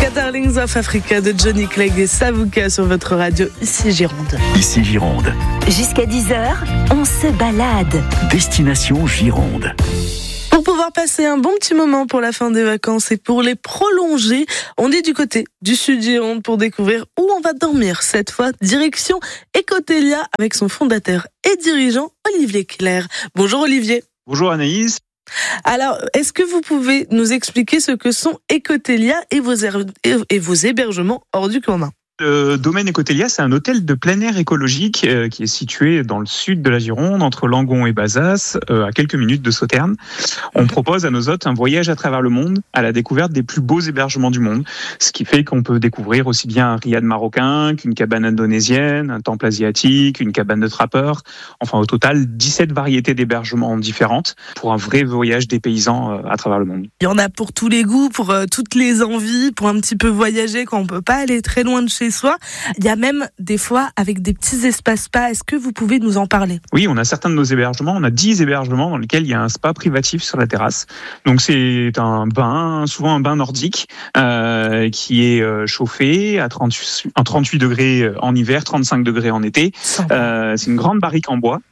Scatterlings of Africa de Johnny Clegg et Savuka sur votre radio, ici Gironde. Ici Gironde. Jusqu'à 10h, on se balade. Destination Gironde. Pour pouvoir passer un bon petit moment pour la fin des vacances et pour les prolonger, on est du côté du sud Gironde pour découvrir où on va dormir. Cette fois, direction Ecotelia avec son fondateur et dirigeant Olivier Clerc. Bonjour Olivier. Bonjour Anaïs. Alors, est-ce que vous pouvez nous expliquer ce que sont Ecotelia et vos hébergements hors du commun ? Le domaine Ecotelia, c'est un hôtel de plein air écologique qui est situé dans le sud de la Gironde, entre Langon et Bazas, à quelques minutes de Sauternes. On propose à nos hôtes un voyage à travers le monde, à la découverte des plus beaux hébergements du monde, ce qui fait qu'on peut découvrir aussi bien un riad marocain qu'une cabane indonésienne, un temple asiatique, une cabane de trappeur. Enfin, au total, 17 variétés d'hébergements différentes pour un vrai voyage des paysans à travers le monde. Il y en a pour tous les goûts, pour toutes les envies, pour un petit peu voyager quand on peut pas aller très loin de chez soi. Il y a même des fois avec des petits espaces spa. Est-ce que vous pouvez nous en parler ? Oui, on a certains de nos hébergements. On a 10 hébergements dans lesquels il y a un spa privatif sur la terrasse. Donc c'est un bain, souvent un bain nordique, qui est chauffé à 38 degrés en hiver, 35 degrés en été. C'est une grande barrique en bois.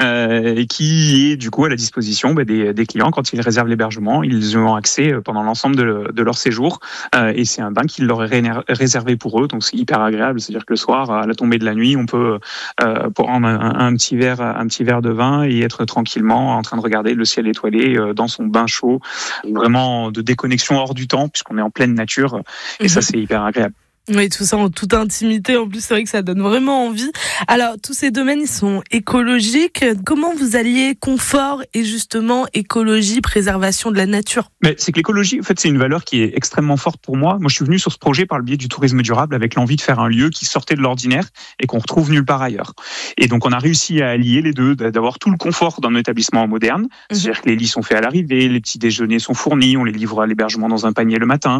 Qui est du coup à la disposition des clients quand ils réservent l'hébergement. Ils ont accès pendant l'ensemble de leur séjour et c'est un bain qui leur est réservé pour eux, donc c'est hyper agréable. C'est-à-dire que le soir, à la tombée de la nuit, on peut prendre un petit verre de vin et être tranquillement en train de regarder le ciel étoilé dans son bain chaud, vraiment de déconnexion hors du temps puisqu'on est en pleine nature et ça c'est hyper agréable. Oui, tout ça en toute intimité. En plus, c'est vrai que ça donne vraiment envie. Alors, tous ces domaines, ils sont écologiques. Comment vous alliez confort et justement écologie, préservation de la nature ? Mais c'est que l'écologie, en fait, c'est une valeur qui est extrêmement forte pour moi. Moi, je suis venu sur ce projet par le biais du tourisme durable avec l'envie de faire un lieu qui sortait de l'ordinaire et qu'on retrouve nulle part ailleurs. Et donc, on a réussi à allier les deux, d'avoir tout le confort d'un établissement moderne. C'est-à-dire que les lits sont faits à l'arrivée, les petits déjeuners sont fournis, on les livre à l'hébergement dans un panier le matin.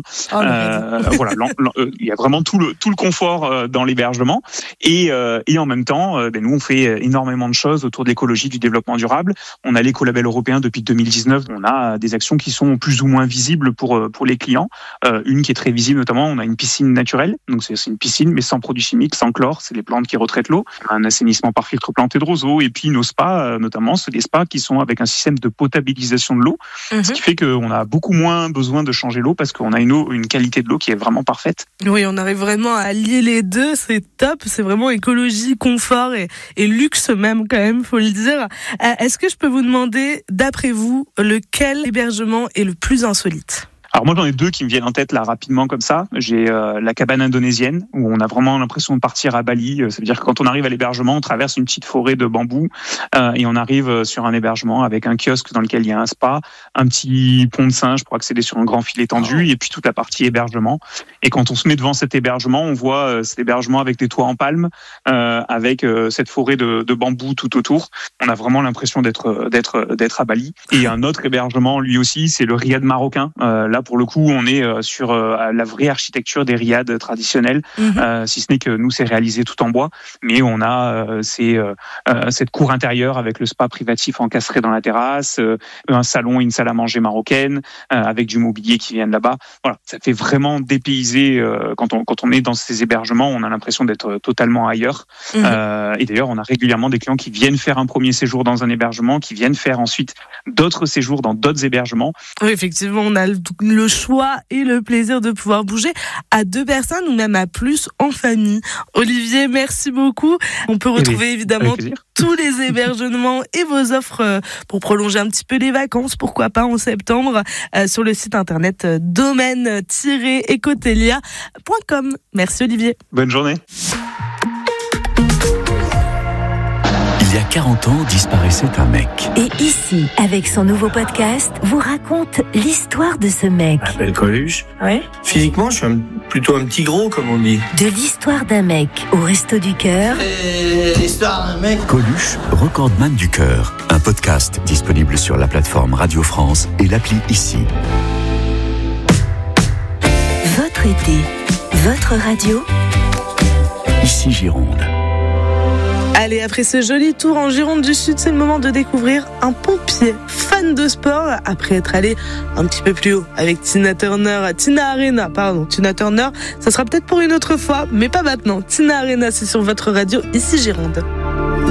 Voilà, il y a vraiment tout le confort dans l'hébergement et en même temps nous on fait énormément de choses autour de l'écologie, du développement durable. On a l'écolabel européen depuis 2019. On a des actions qui sont plus ou moins visibles pour les clients. Une qui est très visible notamment, on a une piscine naturelle, donc c'est une piscine mais sans produits chimiques, sans chlore, c'est les plantes qui retraitent l'eau. Un assainissement par filtre planté de roseaux et puis nos spas notamment, c'est des spas qui sont avec un système de potabilisation de l'eau, ce qui fait qu'on a beaucoup moins besoin de changer l'eau parce qu'on a une qualité de l'eau qui est vraiment parfaite. Oui, on arrive vraiment à lier les deux, c'est top, c'est vraiment écologie, confort et luxe même quand même, faut le dire. Est-ce que je peux vous demander, d'après vous, lequel hébergement est le plus insolite ? Alors moi j'en ai deux qui me viennent en tête là rapidement comme ça. J'ai la cabane indonésienne où on a vraiment l'impression de partir à Bali. Ça veut dire que quand on arrive à l'hébergement, on traverse une petite forêt de bambous et on arrive sur un hébergement avec un kiosque dans lequel il y a un spa, un petit pont de singe pour accéder sur un grand fil étendu et puis toute la partie hébergement. Et quand on se met devant cet hébergement, on voit cet hébergement avec des toits en palme, avec cette forêt de bambous tout autour. On a vraiment l'impression d'être à Bali. Et un autre hébergement, lui aussi, c'est le riad marocain. Là pour le coup, on est sur la vraie architecture des riads traditionnels, si ce n'est que nous, c'est réalisé tout en bois. Mais on a cette cour intérieure avec le spa privatif encastré dans la terrasse, un salon et une salle à manger marocaine, avec du mobilier qui vient de là-bas. Voilà, ça fait vraiment dépayser. Quand on est dans ces hébergements, on a l'impression d'être totalement ailleurs. Et d'ailleurs, on a régulièrement des clients qui viennent faire un premier séjour dans un hébergement, qui viennent faire ensuite d'autres séjours dans d'autres hébergements. Oui, effectivement, on a le choix et le plaisir de pouvoir bouger à 2 personnes ou même à plus en famille. Olivier, merci beaucoup. On peut retrouver évidemment tous les hébergements et vos offres pour prolonger un petit peu les vacances, pourquoi pas en septembre, sur le site internet domaine-ecotelia.com. Merci Olivier. Bonne journée. Il y a 40 ans, disparaissait un mec. Et ici, avec son nouveau podcast, vous raconte l'histoire de ce mec. Je m'appelle Coluche. Ouais. Physiquement, je suis plutôt un petit gros, comme on dit. De l'histoire d'un mec au Resto du Cœur. Et l'histoire d'un mec. Coluche, recordman du cœur. Un podcast disponible sur la plateforme Radio France et l'appli Ici. Votre été, votre radio. Ici Gironde. Allez, après ce joli tour en Gironde du Sud, c'est le moment de découvrir un pompier fan de sport après être allé un petit peu plus haut avec Tina Turner. Tina Turner, ça sera peut-être pour une autre fois, mais pas maintenant. Tina Arena, c'est sur votre radio, ici Gironde.